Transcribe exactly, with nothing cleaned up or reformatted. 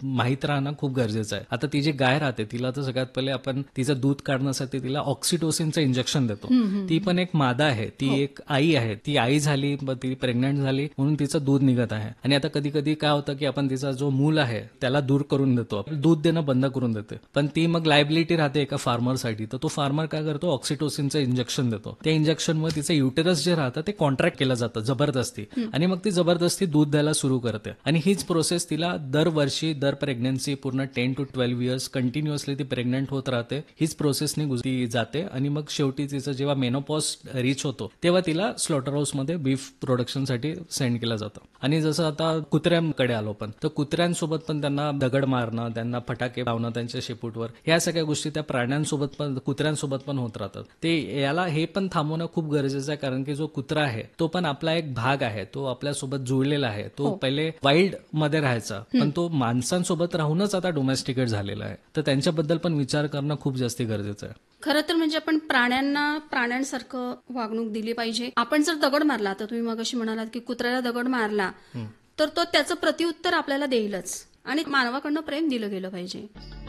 माहित राहणं खूप गरजेचं आहे. आता ती जी गाय राहते तिला तर सगळ्यात पहिले आपण तिचं दूध काढण्यासाठी तिला ऑक्सिटोसिनचं इंजेक्शन देतो. ती पण एक मादा आहे, ती एक आई आहे. ती आई झाली, ती प्रेग्नंट झाली म्हणून तिचं दूध निघत आहे. आणि आता कधी कधी काय होतं की आपण तिचा जो मूल आहे त्याला दूर करून देतो, दूध देणं बंद करून देते. पण ती मग लायबिलिटी राहते एका फार्मरसाठी. तर तो फार्मर काय करतो, ऑक्सिटोसिनचं इंजेक्शन देतो. त्या इंजेक्शनमुळे तिचं युटेरस जे राहतं ते कॉन्ट्रॅक्ट केलं जातं जबरदस्ती, आणि मग ती जबरदस्ती दूध द्यायला सुरू करते. आणि हीच प्रोसेस तिला दरवर्षी दर प्रेग्नन्सी पूर्ण ten to twelve years continuously ती प्रेग्नंट होत राहते. हीच प्रोसेसनी ती जाते आणि मग शेवटी तिचं जेव्हा मेनोपॉज रीच होतो तेव्हा तिला स्लॉटर हाऊसमध्ये बीफ प्रोडक्शनसाठी सेंड केलं जातं. आणि जसं आता कुत्र्यांकडे आलो पण, तर कुत्र्यांसोबत पण त्यांना दगड मारणं, त्यांना फटाके लावणं त्यांच्या शेपूटवर, ह्या सगळ्या गोष्टी त्या प्राण्यांसोबत पण कुत्र्यांसोबत पण होत राहतात. ते याला हे पण थांबवणं खूप गरजेचं आहे, कारण की जो कुत्रा आहे तो पण आपला एक भाग आहे, तो आपल्यासोबत जुळलेला आहे. तो पहिले वाईल्ड मध्ये राहायचा, पण तो माणसांसोबत राहूनच आता डोमेस्टिकेट झालेला आहे. तर त्यांच्याबद्दल पण विचार करणं खूप जास्त गरजेचं आहे. खरं तर म्हणजे आपण प्राण्यांना प्राण्यांसारखं वागणूक दिली पाहिजे. आपण जर दगड मारला, तर तुम्ही मगाशी म्हणालात की कुत्र्याला दगड मारला तर तो त्याचं प्रत्युत्तर आपल्याला देईलच, आणि मानवाकडनं प्रेम दिलं गेलं पाहिजे.